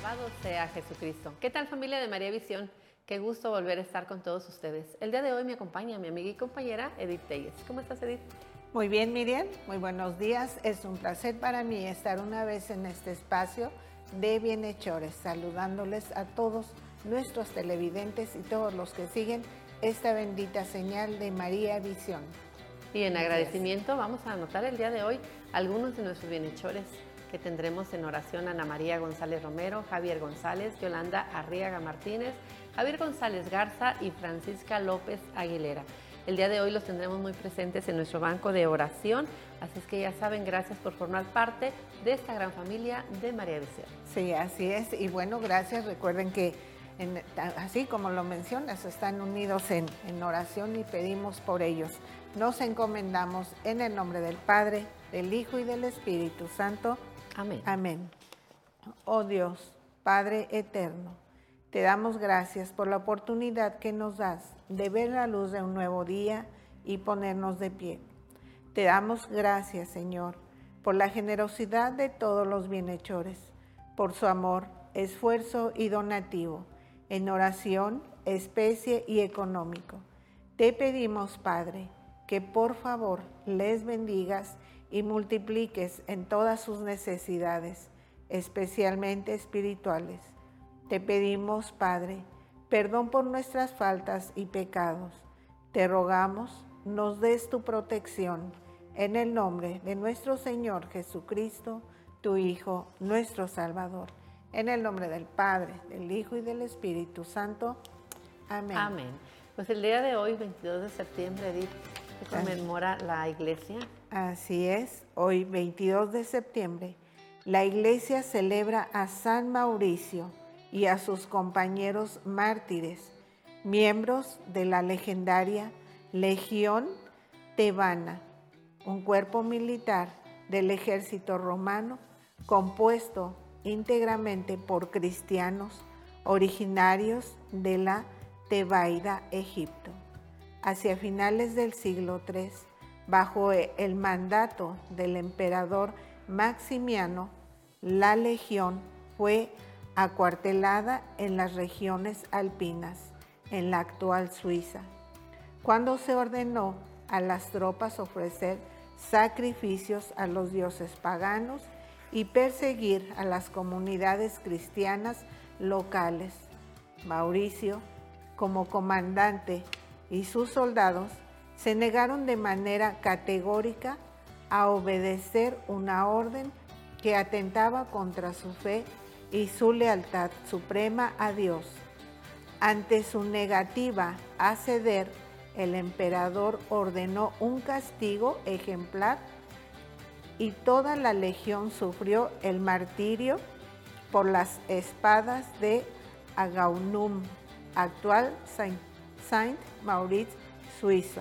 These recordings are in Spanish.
Alabado sea Jesucristo. ¿Qué tal, familia de María Visión? Qué gusto volver a estar con todos ustedes. El día de hoy me acompaña mi amiga y compañera Edith Telles. ¿Cómo estás, Edith? Muy bien, Miriam. Muy buenos días. Es un placer para mí estar una vez en este espacio de Bienhechores, saludándoles a todos nuestros televidentes y todos los que siguen esta bendita señal de María Visión. Y en agradecimiento vamos a anotar el día de hoy algunos de nuestros bienhechores que tendremos en oración: Ana María González Romero, Javier González, Yolanda Arriaga Martínez, Javier González Garza y Francisca López Aguilera. El día de hoy los tendremos muy presentes en nuestro banco de oración, así es que ya saben, gracias por formar parte de esta gran familia de María Visión. Sí, así es. Y bueno, gracias. Recuerden que así como lo mencionas, están unidos en oración y pedimos por ellos. Nos encomendamos en el nombre del Padre, del Hijo y del Espíritu Santo. Amén. Amén. Oh Dios, Padre eterno, te damos gracias por la oportunidad que nos das de ver la luz de un nuevo día y ponernos de pie. Te damos gracias, Señor, por la generosidad de todos los bienhechores, por su amor, esfuerzo y donativo, en oración, especie y económico. Te pedimos, Padre, que por favor les bendigas y multipliques en todas sus necesidades, especialmente espirituales. Te pedimos, Padre, perdón por nuestras faltas y pecados. Te rogamos, nos des tu protección, en el nombre de nuestro Señor Jesucristo, tu Hijo, nuestro Salvador. En el nombre del Padre, del Hijo y del Espíritu Santo. Amén. Amén. Pues el día de hoy, 22 de septiembre, Edith, se conmemora la Iglesia. Así es, hoy 22 de septiembre, la Iglesia celebra a San Mauricio y a sus compañeros mártires, miembros de la legendaria Legión Tebana, un cuerpo militar del ejército romano compuesto íntegramente por cristianos originarios de la Tebaida, Egipto. Hacia finales del siglo III, bajo el mandato del emperador Maximiano, la legión fue acuartelada en las regiones alpinas, en la actual Suiza, cuando se ordenó a las tropas ofrecer sacrificios a los dioses paganos y perseguir a las comunidades cristianas locales. Mauricio, como comandante, y sus soldados se negaron de manera categórica a obedecer una orden que atentaba contra su fe y su lealtad suprema a Dios. Ante su negativa a ceder, el emperador ordenó un castigo ejemplar y toda la legión sufrió el martirio por las espadas de Agaunum, actual Saint-Maurice, Suiza.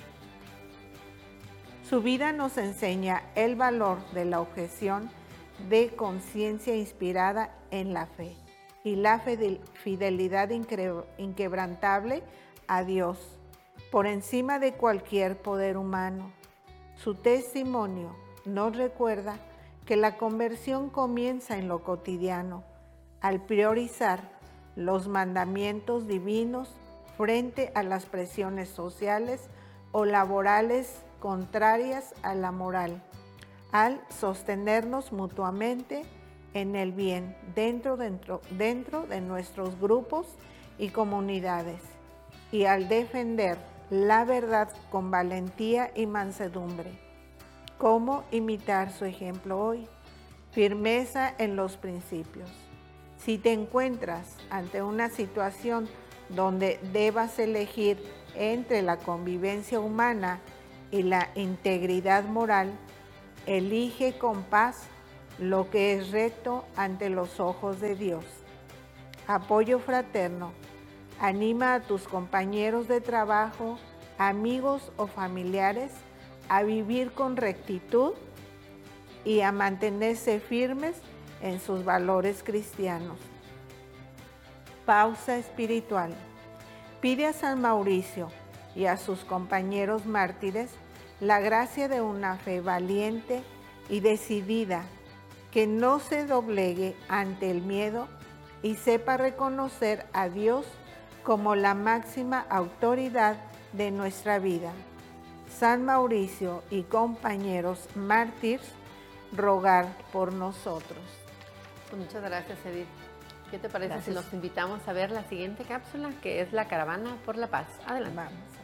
Su vida nos enseña el valor de la objeción de conciencia inspirada en la fe y la fidelidad inquebrantable a Dios por encima de cualquier poder humano. Su testimonio nos recuerda que la conversión comienza en lo cotidiano, al priorizar los mandamientos divinos frente a las presiones sociales o laborales contrarias a la moral, al sostenernos mutuamente en el bien dentro de nuestros grupos y comunidades, y al defender la verdad con valentía y mansedumbre. ¿Cómo imitar su ejemplo hoy? Firmeza en los principios. Si te encuentras ante una situación donde debas elegir entre la convivencia humana y la integridad moral, elige con paz lo que es recto ante los ojos de Dios. Apoyo fraterno. Anima a tus compañeros de trabajo, amigos o familiares a vivir con rectitud y a mantenerse firmes en sus valores cristianos. Pausa espiritual. Pide a San Mauricio y a sus compañeros mártires la gracia de una fe valiente y decidida, que no se doblegue ante el miedo y sepa reconocer a Dios como la máxima autoridad de nuestra vida. San Mauricio y compañeros mártires, rogar por nosotros. Muchas gracias, Edith. ¿Qué te parece Gracias. si los invitamos a ver la siguiente cápsula, que es la Caravana por la Paz? Adelante. Vamos.